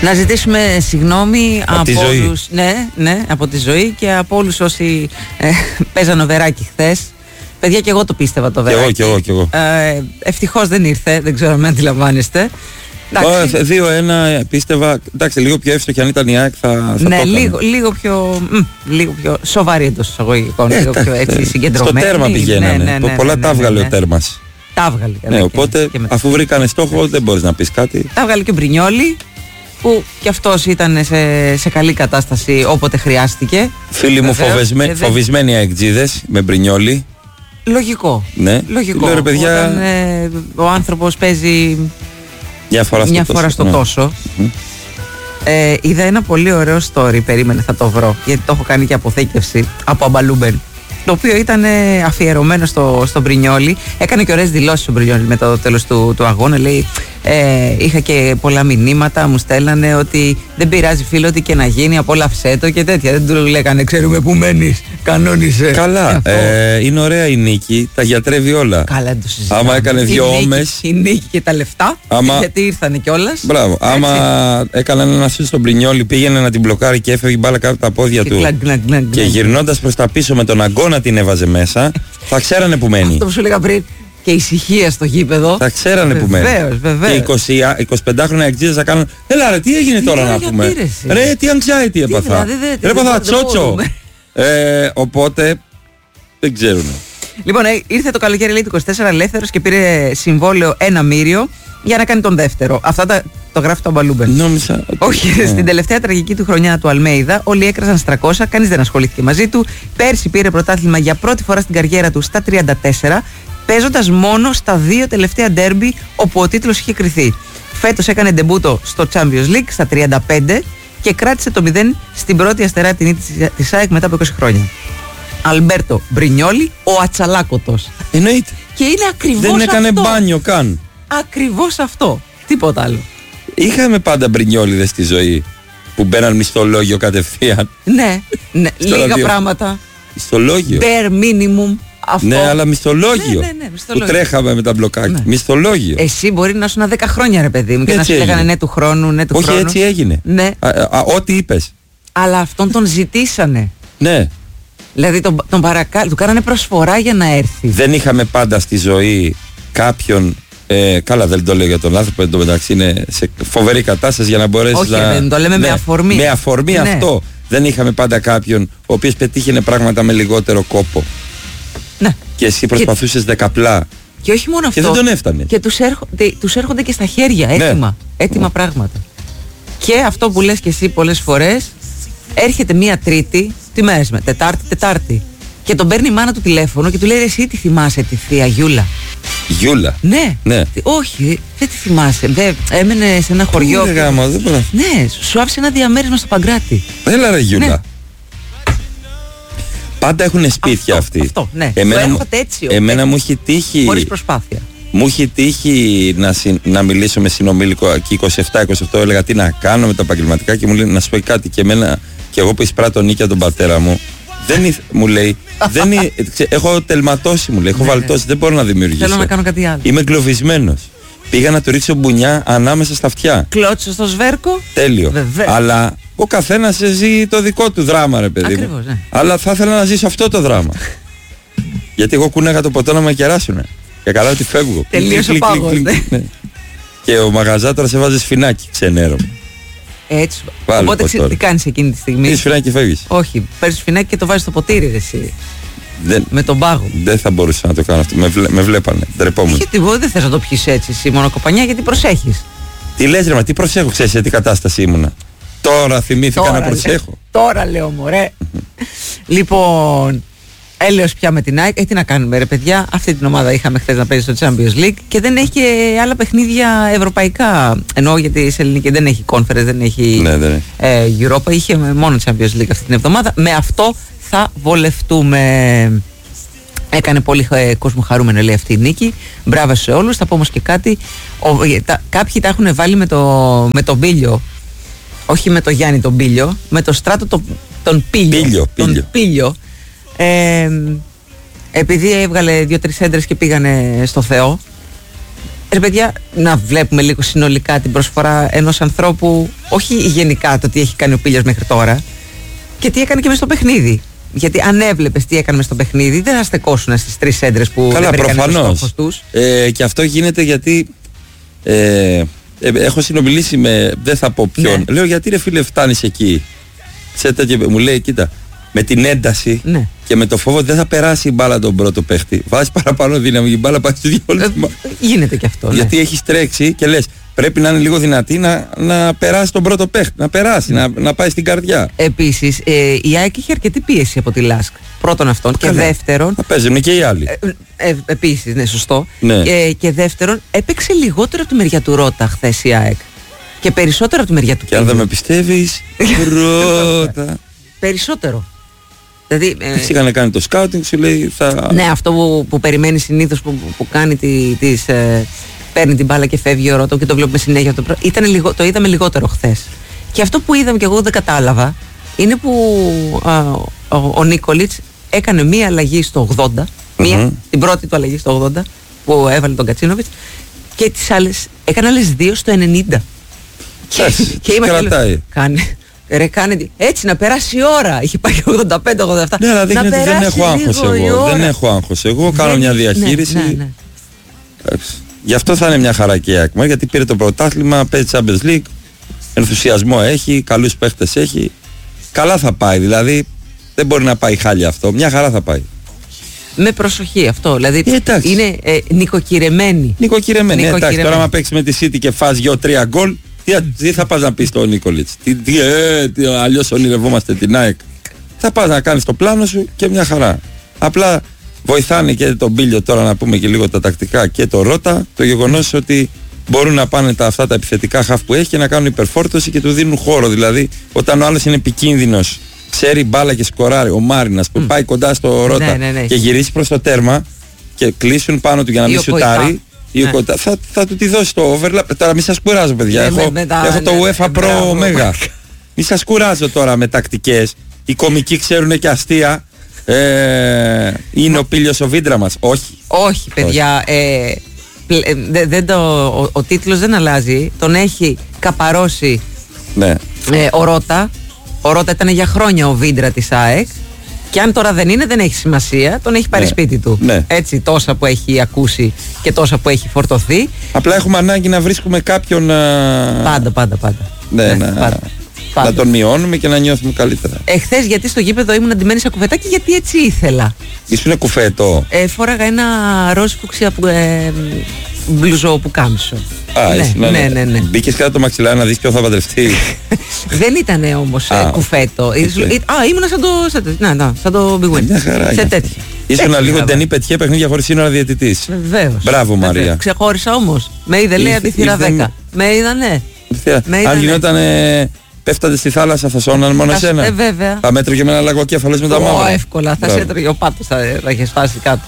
Να ζητήσουμε συγγνώμη από όλους, από τη ζωή και από όλους όσοι παίζαν ο Βεράκη χθες. Παιδιά, και εγώ το πίστευα το Βεράκη. Κι εγώ. Ευτυχώς δεν ήρθε, δεν ξέρω αν με αντιλαμβάνεστε. 2-1 πίστευα. Εντάξει, λίγο πιο εύστοχη αν ήταν η ΑΕΚ θα ναι, το λίγο πιο σοβαρή εντός εισαγωγικών. Λίγο πιο έτσι συγκεντρωμένη. Στο τέρμα πηγαίνανε. Πολλά τα έβγαλε ο τέρμας. Τα έβγαλε. Ναι, οπότε αφού βρήκανε στόχο δεν μπορείς να πεις κάτι. Τα έβγαλε και ο Μπρινιόλι, που κι αυτός ήταν σε καλή κατάσταση όποτε χρειάστηκε. Φίλοι μου, φοβισμένοι αεκτζίδες με Μπρινιόλι. Λογικό. Ναι. Λογικό. Λέω, ρε, παιδιά, όταν ο άνθρωπος παίζει μια φορά στο τόσο. Είδα ένα πολύ ωραίο story, περίμενε θα το βρω, γιατί το έχω κάνει και αποθήκευση από Αμπαλούμπεν, το οποίο ήταν αφιερωμένο στον Μπρινιόλι. Έκανε και ωραίες δηλώσεις ο Μπρινιόλι μετά το τέλος του αγώνα. Λέει, είχα και πολλά μηνύματα, μου στέλνανε ότι δεν πειράζει φίλο, ότι και να γίνει, απόλαυσέ το και τέτοια. Δεν του λέγανε, ξέρουμε που μένεις, κανόνισε. Καλά, είναι ωραία η νίκη, τα γιατρεύει όλα. Καλά, δεν το συζητάμε. Άμα έκανε δύο όμες. Η νίκη και τα λεφτά, γιατί ήρθανε κιόλας. Μπράβο. Άμα έκαναν ένα σούτ στον Μπρινιόλι, πήγαινε να την μπλοκάρει και έφευγε μπάλα κάτω από τα πόδια του. Και γυρνώντας προς τα πίσω με τον αγκώνα την έβαζε μέσα, θα ξέρανε που μένει. Αυτό που σου έλεγα πριν. Και ησυχία στο γήπεδο. Θα ξέρανε που μένει. Βεβαίως. Και 25 αεκτζίδες θα κάνουν. Έλα ρε, τι έγινε τώρα να πούμε. Ρε, τι anxiety έπαθα. Ρε, έπαθα τσότσο. Οπότε δεν ξέρουν. Λοιπόν, ήρθε το καλοκαίρι, λέει, του 24 ελεύθερος και πήρε συμβόλαιο 1 μύριο για να κάνει τον δεύτερο. Αυτά το γράφει το Αμπαλούμπεν. Νόμιζα. Όχι, στην τελευταία τραγική του χρονιά του Αλμέιδα, όλοι έκραζαν 300, κανείς δεν ασχολήθηκε μαζί του. Πέρσι πήρε πρωτάθλημα για πρώτη φορά στην καριέρα του στα 34, παίζοντας μόνο στα 2 τελευταία ντέρμπι όπου ο τίτλος είχε κριθεί. Φέτος έκανε ντεμπούτο στο Champions League στα 35 και κράτησε το 0 στην πρώτη αστερά την νίκη της ΑΕΚ μετά από 20 χρόνια. Αλμπέρτο Μπρινιόλι, ο Ατσαλάκωτος. Εννοείται. Και είναι ακριβώς δεν αυτό. Δεν έκανε μπάνιο καν. Ακριβώς αυτό. Τίποτα άλλο. Είχαμε πάντα Μπρινιόλιδες στη ζωή που μπαίναν μισθολόγιο κατευθείαν. Ναι, λίγα πράγματα. Μισθολόγιο. Bare minimum. Αυτό. Ναι, αλλά μισθολόγιο. Ναι, μισθολόγιο. Που τρέχαμε με τα μπλοκάκια. Ναι. Μισθολόγιο. Εσύ μπορεί να ήσουν 10 χρόνια, ρε παιδί μου, και να σου λέγανε ναι του χρόνου, ναι του χρόνου. Όχι, έτσι έγινε. Ναι. Ό,τι είπες. Αλλά αυτόν τον ζητήσανε. Ναι. Δηλαδή τον του κάνανε προσφορά για να έρθει. Δεν είχαμε πάντα στη ζωή κάποιον. Καλά, δεν το λέω για τον άνθρωπο, εντωμεταξύ είναι σε φοβερή κατάσταση για να μπορέσει να. Όχι, δεν το λέμε με αφορμή. Με αφορμή αυτό. Δεν είχαμε πάντα κάποιον ο οποίος πετύχαινε πράγματα με λιγότερο κόπο. Ναι. Και εσύ προσπαθούσες δεκαπλά. Και όχι μόνο αυτό. Και δεν τον έφτανε. Και τους έρχονται και στα χέρια έτοιμα. Ναι. Έτοιμα πράγματα. Και αυτό που λες και εσύ πολλές φορές, έρχεται μία Τρίτη, τι μέρες με, Τετάρτη. Και τον παίρνει η μάνα του τηλέφωνο και του λέει, εσύ τι θυμάσαι τη θεία Γιούλα. Γιούλα. Ναι. Όχι, δεν τη θυμάσαι. Έμενε σε ένα χωριό. Ναι, σου άφησε ένα διαμέρισμα στο Παγκράτη. Έλα ρε Γιούλα. Ναι. Πάντα έχουν σπίτια αυτοί. Αυτό, ναι. Εμένα μου έχει τύχει. Χωρίς προσπάθεια. Μου έχει τύχει να μιλήσω με συνομήλικο εκεί 27-28, έλεγα τι να κάνω με τα επαγγελματικά και μου λέει να σου πω κάτι. Και εμένα, και εγώ που εισπράττω νίκια τον πατέρα μου, μου λέει, έχω τελματώσει, μου λέει, έχω βαλτώσει, δεν μπορώ να δημιουργήσω. Θέλω να κάνω κάτι άλλο. Είμαι εγκλωβισμένος. Πήγα να του ρίξω μπουνιά ανάμεσα στα αυτιά. Κλώτσο στο σβέρκο. Τέλειο. Βεβαίως. Αλλά ο καθένας ζει το δικό του δράμα, ρε παιδί. Ακριβώς, ναι. Αλλά θα ήθελα να ζήσω αυτό το δράμα. Γιατί εγώ κούναγα το ποτό να με κεράσουνε. Και καλά ότι φεύγω. Τελείωσε ο πάγος, ναι. Και ο μαγαζάτορας έβαζε σφινάκι, ξενέρο. Έτσι. Οπότε τι κάνεις εκείνη τη στιγμή. Τι σφινάκι και φεύγεις. Όχι, παίρνεις σφινάκι και το βάζεις στο ποτήρι, εσύ. Με τον πάγο. Δεν θα μπορούσα να το κάνω αυτό. Με βλέπανε. Ντρεπόμουν. Γιατί δεν θες να το πιεις έτσι, εσύ μόνο κοπανιά, γιατί προσέχεις. Τι λες, ρε, τι προσέχω, ξέρεις σε τι κατάσταση ήμουνα. Τώρα θυμήθηκα να προσέχω. Τώρα λέω, μωρέ. Λοιπόν, έλεος πια με την ΑΕΚ. Τι να κάνουμε, ρε παιδιά. Αυτή την ομάδα είχαμε χθες να παίζει στο Champions League και δεν έχει και άλλα παιχνίδια ευρωπαϊκά. Εννοώ γιατί σε ελληνική δεν έχει Conference, δεν έχει Europa. Είχε μόνο Champions League αυτή την εβδομάδα. Με αυτό θα βολευτούμε. Έκανε πολύ κόσμο χαρούμενο, λέει, αυτή η νίκη. Μπράβο σε όλους. Θα πω όμως και κάτι. Κάποιοι τα έχουν βάλει με τον Πίλιο. Όχι με τον Γιάννη τον Πίλιο. Με το Στράτο τον Πίλιο. Επειδή έβγαλε 2-3 έντρες και πήγανε στο Θεό. Ρε παιδιά, να βλέπουμε λίγο συνολικά την προσφορά ενός ανθρώπου, όχι γενικά το τι έχει κάνει ο Πίλιος μέχρι τώρα και τι έκανε και μες στο παιχνίδι. Γιατί αν έβλεπες τι έκανε μες στο παιχνίδι, δεν θα στεκόσουν στις 3 έντρες που καλά, δεν βρήκαν τους στόχους τους. Και αυτό γίνεται γιατί έχω συνομιλήσει με, δεν θα πω ποιον. Ναι. Λέω, γιατί ρε φίλε φτάνεις εκεί. Μου λέει, κοίτα, με την ένταση Ναι. και με το φόβο ότι δεν θα περάσει η μπάλα τον πρώτο παίχτη. Βάζεις παραπάνω δύναμη, η μπάλα πάει στο διόλυμα. Γίνεται και αυτό. Ναι. Γιατί έχεις τρέξει και λες, πρέπει να είναι λίγο δυνατή να περάσει τον πρώτο παίχτη. Να περάσει, να πάει στην καρδιά. Επίσης, η ΑΕΚ είχε αρκετή πίεση από τη ΛΑΣΚ. Πρώτον αυτόν. Και δεύτερον. Θα παίζουν και οι άλλοι. Επίσης, ναι, σωστό. Ναι. Και δεύτερον, έπαιξε λιγότερο από τη μεριά του Ρώτα χθες η ΑΕΚ. Και περισσότερο από τη μεριά του Και αν δεν με πιστεύεις, Ρώτα. Περισσότερο. Δηλαδή, Έτσι είχαν κάνει το σκάουτινγκ, σου λέει θα... Ναι, αυτό που περιμένει συνήθως που κάνει παίρνει την μπάλα και φεύγει ο Ρώτα και το βλέπουμε συνέχεια. Το είδαμε λιγότερο χθες. Και αυτό που είδαμε και εγώ δεν κατάλαβα είναι που ο Νίκολιτς έκανε μία αλλαγή στο 80, την πρώτη του αλλαγή στο 80 που έβαλε τον Κατσίνοβιτς και τις άλλες, έκανε άλλες 2 στο 90. Και κρατάει. Κάνε έτσι να περάσει η ώρα. Είχε πάει 85-87. Ναι, αλλά δείχνει ότι δεν έχω άγχος εγώ. Δεν έχω άγχος εγώ. Κάνω μια διαχείριση. Ναι. Γι' αυτό θα είναι μια χαρά και η ΑΕΚ, γιατί πήρε το πρωτάθλημα, παίζει Champions League, ενθουσιασμό έχει, καλούς παίχτες έχει. Καλά θα πάει, δηλαδή δεν μπορεί να πάει χάλια αυτό. Μια χαρά θα πάει. Με προσοχή αυτό. Δηλαδή είναι νοικοκυρεμένη. Νοικοκυρεμένη. Εντάξει, τώρα άμα παίξει με τη City και φας 2-3 γκολ, τι θα πας να πεις στο Νίκολιτς. Αλλιώς ονειρευόμαστε την ΑΕΚ. Θα πας να κάνεις το πλάνο σου και μια χαρά. Απλά βοηθάνε και τον Πίλιο τώρα να πούμε και λίγο τα τακτικά και το Ρώτα, το γεγονός ότι μπορούν να πάνε αυτά τα επιθετικά χαφ που έχει και να κάνουν υπερφόρτωση και του δίνουν χώρο. Δηλαδή όταν ο άλλος είναι επικίνδυνος, ξέρει μπάλα και σκοράρει, ο Μάρινας που πάει κοντά στο Ρώτα και γυρίσει προς το τέρμα και κλείσουν πάνω του για να μην σουτάρει, θα του τη δώσει το overlap. Τώρα μη σας κουράζω παιδιά, έχω το UEFA Pro Omega. Μη σας κουράζω τώρα με τακτικές. Οι κομικοί ξέρουν και αστεία. Είναι ο Πίλιος ο Βίντρα μας. Όχι παιδιά. Ο τίτλος δεν αλλάζει. Τον έχει καπαρώσει ο Ρώτα. Ο Ρώτα ήταν για χρόνια ο Βίντρα της ΑΕΚ. Και αν τώρα δεν είναι, δεν έχει σημασία. Τον έχει πάρει σπίτι του. Έτσι, τόσα που έχει ακούσει και τόσα που έχει φορτωθεί. Απλά έχουμε ανάγκη να βρίσκουμε κάποιον. Πάντα. Να τον μειώνουμε και να νιώθουμε καλύτερα. Εχθές γιατί στο γήπεδο ήμουν αντιμένη σε κουφετάκι, γιατί έτσι ήθελα. Ήσουν κουφέτο. Φόραγα ένα ροζ φουξία μπλουζό που κάμισο. Ναι. Μπήκες κάτω το μαξιλάρι να δεις ποιο θα παντρευτεί. Δεν ήταν όμως κουφέτο. Ήμουνα σαν το Big Win. Σε τέτοια. Ήσουν λίγο ντενή πετιέ, παιχνίδια χωρίς σύνορα διαιτητής. Βεβαίως. Μπράβο Μαρία. Ξεχώρισα όμως. Με είδε λέει από τη θύρα 10. Με είδανε. Αν γινόταν πέφτατε στη θάλασσα θα σώναν μόνο εσένα. Βέβαια. Θα μέτρωγε με ένα λαγοκέφαλος με τα μαύρα. Εύκολα. Θα σε έτρωγε ο πάτος, θα είχε σπάσει κάτω.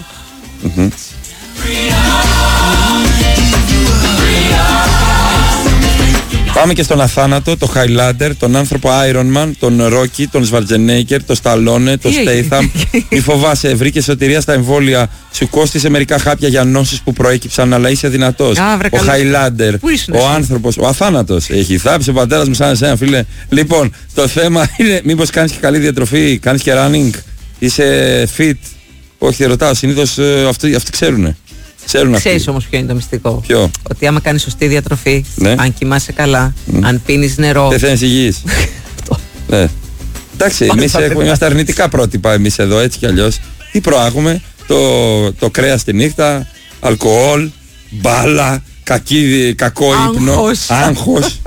Πάμε και στον αθάνατο, το Highlander, τον άνθρωπο Iron Man, τον Rocky, τον Schwarzenegger, τον Stallone, τον Statham. Μη φοβάσαι, βρήκε σωτηρία στα εμβόλια. Σου κόστισε μερικά χάπια για νόσους που προέκυψαν, αλλά είσαι δυνατός. Ο Highlander, ο άνθρωπος, ο αθάνατος. Έχει θάψει ο πατέρας μου σαν εσένα, φίλε. Λοιπόν, το θέμα είναι μήπως κάνεις και καλή διατροφή, κάνεις και running, είσαι fit. Όχι, ρωτάω, συνήθως αυτοί ξέρουνε. Ξέρεις όμως ποιο είναι το μυστικό? Ποιο? Ότι άμα κάνεις σωστή διατροφή, αν κοιμάσαι καλά, αν πίνεις νερό. Δεν θέλεις υγιής. Εντάξει, εμείς είμαστε αρνητικά πρότυπα εμείς εδώ, έτσι κι αλλιώς. Τι προάγουμε? Το κρέας τη νύχτα, αλκοόλ, μπάλα, κακό ύπνο, άγχος.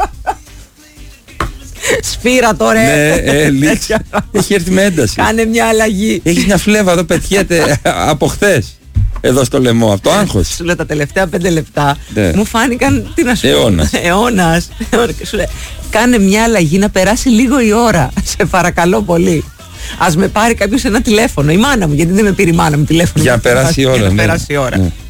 Σφύρα τώρα. Ναι, λήξη. Έχει έρθει με ένταση. Κάνε μια αλλαγή. Έχεις μια φλέβα εδώ, πετιέται από χθες. Εδώ στο λαιμό, από το άγχος. Σου λέω τα τελευταία 5 λεπτά μου φάνηκαν, τι να σου πω, αιώνας. Σου λέει, κάνε μια αλλαγή να περάσει λίγο η ώρα. Σε παρακαλώ πολύ. Ας με πάρει κάποιος ένα τηλέφωνο, η μάνα μου, γιατί δεν με πήρε η μάνα μου τηλέφωνο. Για να περάσει η ώρα. Για να περάσει η ώρα.